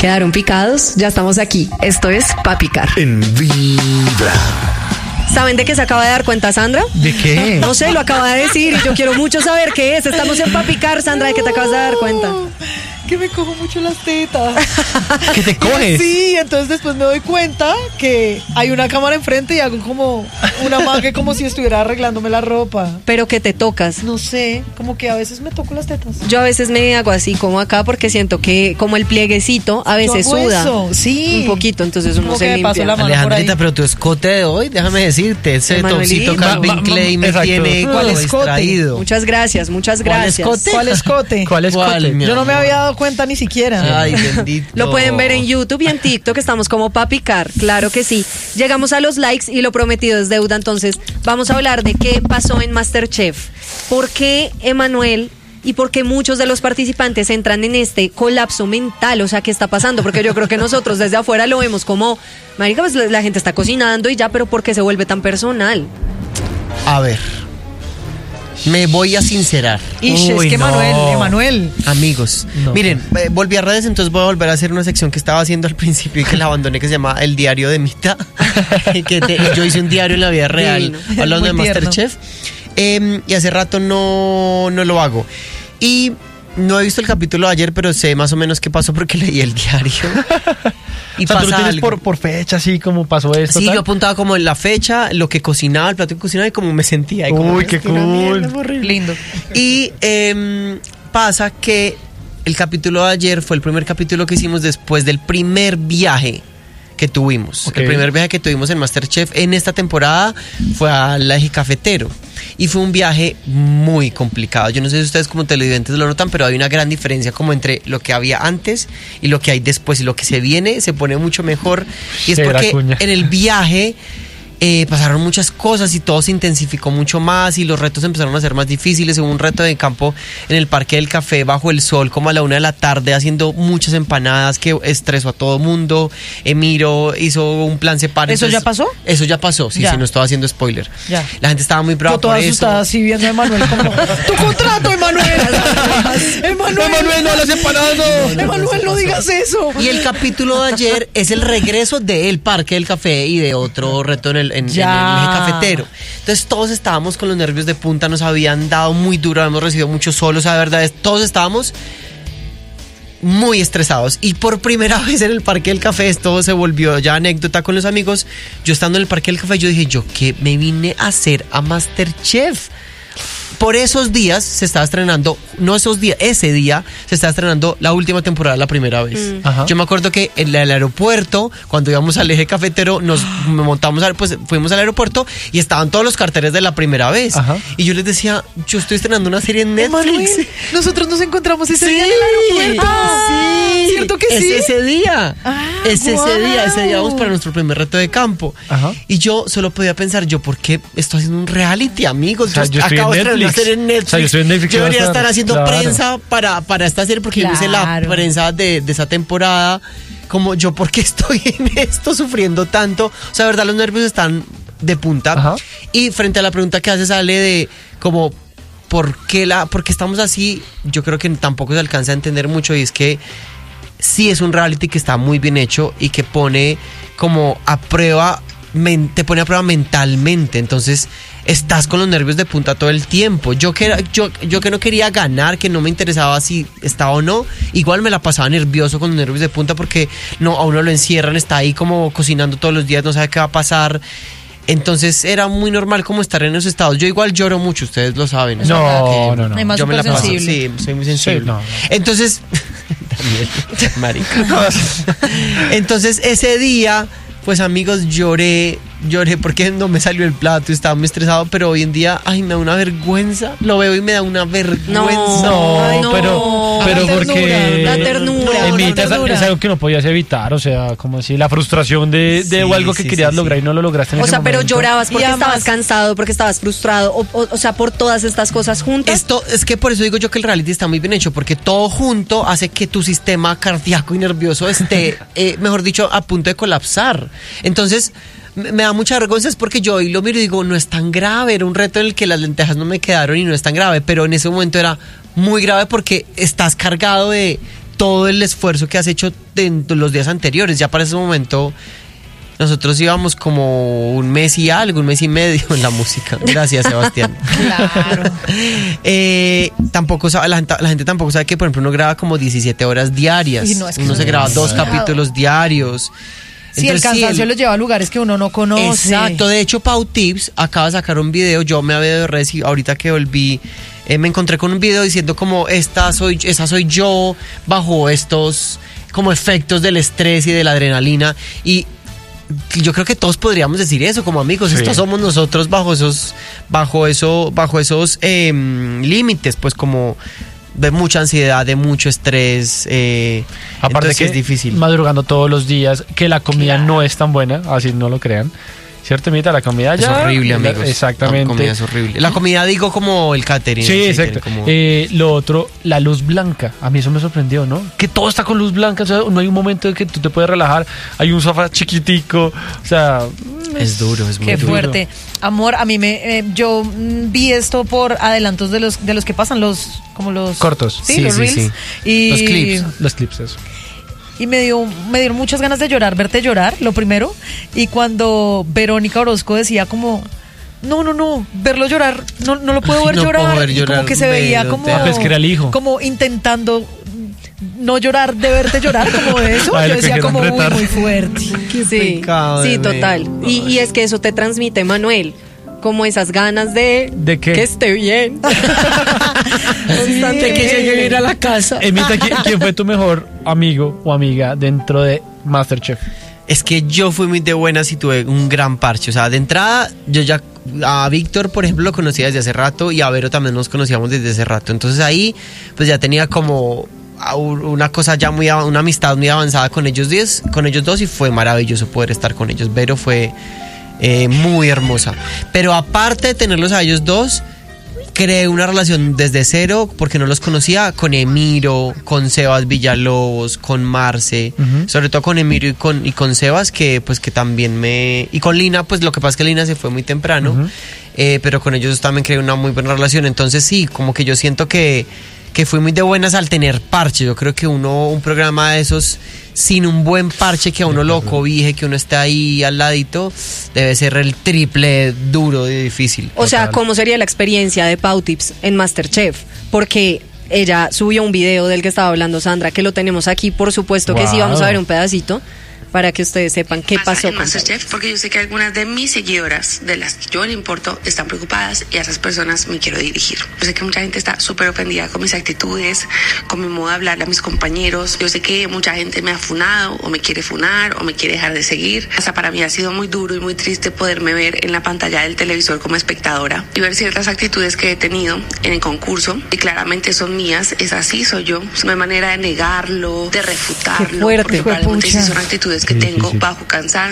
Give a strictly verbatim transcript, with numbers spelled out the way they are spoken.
¿Quedaron picados? Ya estamos aquí. Esto es Pa' Picar. En Vibra. ¿Saben de qué se acaba de dar cuenta Sandra? ¿De qué? No sé, lo acaba de decir y yo quiero mucho saber qué es. Estamos en Pa' Picar, Sandra, ¿de qué te acabas de dar cuenta? Que me cojo mucho las tetas. ¿Que te coges? Sí, entonces después me doy cuenta que hay una cámara enfrente y hago como una mague como si estuviera arreglándome la ropa. Pero que te tocas. No sé, como que a veces me toco las tetas. Yo a veces me hago así como acá porque siento que como el plieguecito a veces Yo hago suda. eso, sí. Un poquito, entonces uno Como se que me paso limpia. la mano por Alejandrita, ahí. pero tu escote de hoy, déjame decirte, ese Emanuelito. topsito Calvin Ma- ma- Klein me exacto. tiene ¿Cuál como escote? distraído. Muchas gracias, muchas ¿Cuál gracias. escote? ¿Cuál escote? ¿Cuál es ¿Cuál, cote? mi Yo no me amor? había dado cuenta ni siquiera. Ay, bendito. Lo pueden ver en YouTube y en TikTok, estamos como Pa' Picar, claro que sí. Llegamos a los likes y lo prometido es deuda, entonces vamos a hablar de qué pasó en MasterChef. ¿Por qué Emanuel y por qué muchos de los participantes entran en este colapso mental? O sea, ¿qué está pasando? Porque yo creo que nosotros desde afuera lo vemos como, marica, pues la, la gente está cocinando y ya, pero ¿por qué se vuelve tan personal? A ver, me voy a sincerar. Ish, Uy, es que no. Emanuel, Emanuel. Amigos, No. miren, eh, volví a redes, entonces voy a volver a hacer una sección que estaba haciendo al principio y que la abandoné, que se llama El Diario de Mita. Y que te- yo hice un diario en la vida real, Divino. hablando de Muy tierno. Masterchef. Eh, y hace rato no, no lo hago. Y no he visto el capítulo de ayer, pero sé más o menos qué pasó porque leí el diario. Y O sea, tú lo pasa tienes algo. por, por fecha, así como pasó esto. Sí, tal. yo apuntaba como en la fecha, lo que cocinaba, el plato que cocinaba y cómo me sentía. Y como, Uy, qué "Es que una cool". mierda, fue horrible". Lindo. Y em, pasa que el capítulo de ayer fue el primer capítulo que hicimos después del primer viaje que tuvimos. Ok. El primer viaje que tuvimos en MasterChef en esta temporada fue al eje cafetero. Y fue un viaje muy complicado. Yo no sé si ustedes como televidentes lo notan, pero hay una gran diferencia como entre lo que había antes y lo que hay después. Y lo que se viene se pone mucho mejor. Y es Severa porque cuña. en el viaje eh, pasaron muchas cosas y todo se intensificó mucho más y los retos empezaron a ser más difíciles. Hubo un reto de campo en el Parque del Café bajo el sol como a la una de la tarde haciendo muchas empanadas que estresó a todo mundo. Emiro hizo un plan separado. ¿Eso ya pasó? Eso ya pasó, sí, Ya. sí, no estaba haciendo spoiler. Ya. La gente estaba muy brava Yo toda por eso. asustada así viendo a Emanuel como ¡tu contrato, Emanuel! ¡Emanuel! Emanuel, no las empanadas, no. ¡Emanuel, no digas eso! Y el capítulo de ayer es el regreso del Parque del Café y de otro reto en el, en, en el Ya. eje cafetero. Entonces todos estábamos con los nervios de punta, nos habían dado muy duro, habíamos recibido muchos solos, la verdad es, todos estábamos muy estresados. Y por primera vez en el Parque del Café, esto se volvió ya anécdota con los amigos. Yo estando en el Parque del Café, yo dije, ¿yo qué me vine a hacer a MasterChef? Por esos días se estaba estrenando, no esos días, ese día se estaba estrenando la última temporada la primera vez. Ajá. Yo me acuerdo que en el aeropuerto, cuando íbamos al eje cafetero, nos montamos, al- pues fuimos al aeropuerto y estaban todos los carteles de la primera vez. Ajá. Y yo les decía, yo estoy estrenando una serie en Netflix. Emanuel, nosotros nos encontramos ese Sí, día en el aeropuerto. sí. ¿Cierto que es sí? ese día. Ah, es ese guau. día. Ese día vamos para nuestro primer reto de campo. Ajá. Y yo solo podía pensar, yo, ¿por qué estoy haciendo un reality, amigos? O sea, yo estoy acabo en de estrenar una Netflix. serie en Netflix. O sea, yo estoy en Netflix, Yo ¿qué debería vas a estar hacer? haciendo Claro. prensa para, para esta serie porque yo hice la Claro. prensa de, de esa temporada. Como yo, ¿por qué estoy en esto sufriendo tanto? O sea, verdad, los nervios están de punta. Ajá. Y frente a la pregunta que hace sale de como ¿por qué, la, por qué estamos así? Yo creo que tampoco se alcanza a entender mucho y es que sí es un reality que está muy bien hecho y que pone como a prueba, men- te pone a prueba mentalmente, entonces estás con los nervios de punta todo el tiempo. Yo que, era- yo, yo que no quería ganar, que no me interesaba si estaba o no, igual me la pasaba nervioso con los nervios de punta porque no, a uno lo encierran, está ahí como cocinando todos los días, no sabe qué va a pasar. Entonces era muy normal como estar en esos estados. Yo igual lloro mucho, ustedes lo saben. es No, verdad que no, no. Además, yo me la súper paso, sensible. sí, soy muy sensible. Sí, no, no. Entonces, Daniel, marica. Entonces ese día, pues amigos, lloré, lloré porque no me salió el plato, estaba muy estresado, pero hoy en día, ay, me da una vergüenza. Lo veo y me da una vergüenza. No, Ay, no. pero, La pero ternura, porque la ternura. en la mí es, ternura. es algo que no podías evitar, o sea, como si la frustración de, de Sí, algo que sí, querías sí, lograr sí. y no lo lograste en O ese sea, pero momento. llorabas porque Y además- estabas cansado, porque estabas frustrado, o, o, o sea, por todas estas cosas juntas. Esto es que por eso digo yo que el reality está muy bien hecho, porque todo junto hace que tu sistema cardíaco y nervioso esté, eh, mejor dicho, a punto de colapsar. Entonces, me me da mucha vergüenza es porque yo hoy lo miro y digo, no es tan grave, era un reto en el que las lentejas no me quedaron y no es tan grave, pero en ese momento era muy grave porque estás cargado de todo el esfuerzo que has hecho en los días anteriores. Ya para ese momento nosotros íbamos como un mes y algo, un mes y medio en la música. Gracias, Sebastián. Claro. eh, tampoco sabe, la, gente, la gente tampoco sabe que, por ejemplo, uno graba como diecisiete horas diarias. Y no, es que uno eso se es graba dos demasiado. capítulos diarios. Sí, el Entonces, cansancio él- los lleva a lugares que uno no conoce. Exacto, de hecho Pau Tips acaba de sacar un video, yo me había de redes y ahorita que volví eh, me encontré con un video diciendo como esta soy, esa soy yo bajo estos como efectos del estrés y de la adrenalina, y yo creo que todos podríamos decir eso como amigos, Sí. estos somos nosotros bajo esos, bajo eso, bajo esos eh, límites, pues como de mucha ansiedad, de mucho estrés, eh, Aparte entonces que es difícil. madrugando todos los días, que la comida no es tan buena, así no lo crean. ¿Cierto, Mita? La comida Es ya... horrible, amigos. Exactamente. La comida es horrible. La comida, digo, como el catering. Sí, que exacto. tiene como- Eh, lo otro, la luz blanca. A mí eso me sorprendió, ¿no? Que todo está con luz blanca. O sea, no hay un momento en que tú te puedes relajar. Hay un sofá chiquitico. O sea, Es duro, es muy Qué duro. fuerte. Amor, a mí me eh, yo mm, vi esto por adelantos de los de los que pasan los como los Cortos. Sí, Sí, los sí, reels. sí. Y Los clips. los clips, eso. y me dio me dieron muchas ganas de llorar, verte llorar, lo primero, y cuando Verónica Orozco decía como no, no, no, verlo llorar, no, no lo puedo Ay, ver no llorar. puedo ver y llorar, como que se veía Vero, como, te amo. Ah, pues que era el hijo. como intentando no llorar de verte llorar, como de eso. Ay, Yo lo decía querían como uy, retar. muy fuerte. Sí, pecado sí, de total. mí. Y, y es que eso te transmite, Manuel, como esas ganas de, ¿De qué? que esté bien. De que llegue bien a la casa. Emita, ¿quién, quién fue tu mejor amigo o amiga dentro de MasterChef? Es que yo fui muy de buenas y tuve un gran parche. O sea, de entrada, yo ya a Víctor, por ejemplo, lo conocía desde hace rato, y a Vero también nos conocíamos desde hace rato. Entonces ahí, pues ya tenía como a- una cosa ya muy, av- una amistad muy avanzada con ellos diez, con ellos dos, y fue maravilloso poder estar con ellos. Vero fue eh, muy hermosa. Pero aparte de tenerlos a ellos dos, creé una relación desde cero, porque no los conocía, con Emiro, con Sebas Villalobos, con Marce, Ujú. sobre todo con Emiro y con, y con Sebas, que pues que también me... Y con Lina, pues lo que pasa es que Lina se fue muy temprano, Ujú. eh, pero con ellos también creé una muy buena relación. Entonces sí, como que yo siento que, que fui muy de buenas al tener parche. Yo creo que uno, un programa de esos, sin un buen parche que a uno lo cobije, que uno esté ahí al ladito, debe ser el triple duro y difícil. O sea, Total. ¿cómo sería la experiencia de Pau Tips en MasterChef? Porque ella subió un video del que estaba hablando Sandra, que lo tenemos aquí, por supuesto que sí, Wow. vamos a ver un pedacito para que ustedes sepan qué pasa pasó en con MasterChef, porque yo sé que algunas de mis seguidoras, de las que yo le importo, están preocupadas, y a esas personas me quiero dirigir. Yo sé que mucha gente está súper ofendida con mis actitudes, con mi modo de hablarle a mis compañeros. Yo sé que mucha gente me ha funado, o me quiere funar, o me quiere dejar de seguir. Hasta para mí ha sido muy duro y muy triste poderme ver en la pantalla del televisor como espectadora y ver ciertas actitudes que he tenido en el concurso, y claramente son mías, es así, soy yo. No hay manera de negarlo, de refutarlo, Qué fuerte, porque probablemente sí juepucha. son actitudes que Qué tengo difícil. bajo cansancio.